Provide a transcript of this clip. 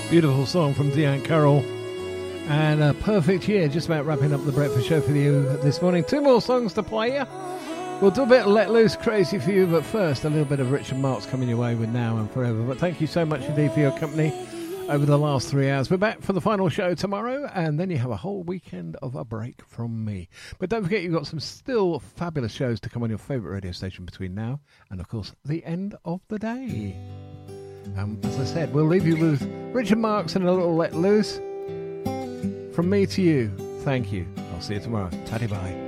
Beautiful song from Deanne Carroll. And a perfect year, just about wrapping up the breakfast show for you this morning. 2 more songs to play you. We'll do a bit of Let Loose Crazy for you, but first a little bit of Richard Marx coming your way with Now and Forever. But thank you so much indeed for your company over the last 3 hours. We're back for the final show tomorrow, and then you have a whole weekend of a break from me. But don't forget, you've got some still fabulous shows to come on your favourite radio station between now and, of course, the end of the day. As I said, we'll leave you with Richard Marx and a little Let Loose. From me to you, thank you. I'll see you tomorrow. Tatty bye.